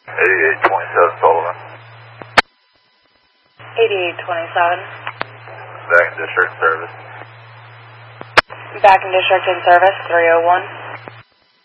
8827 Sullivan. 8827. Back in district service. Back in district in service, 301.